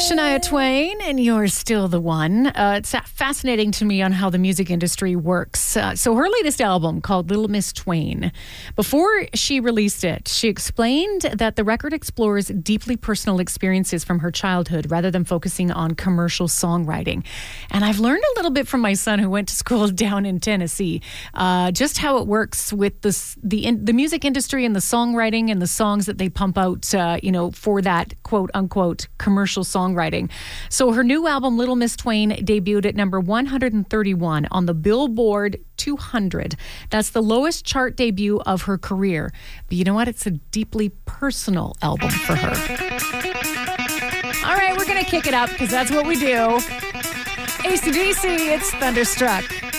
Shania Twain, and you're still the one. It's fascinating to me on how the music industry works. So her latest album, called Little Miss Twain, before she released it, she explained that the record explores deeply personal experiences from her childhood rather than focusing on commercial songwriting. And I've learned a little bit from my son who went to school down in Tennessee, just how it works with the music industry and the songwriting and the songs that they pump out, for that quote unquote commercial songwriting. So her new album, Little Miss Twain, debuted at number 131 on the Billboard 200. That's the lowest chart debut of her career. But you know what? It's a deeply personal album for her. All right, we're going to kick it up because that's what we do. AC/DC, it's Thunderstruck.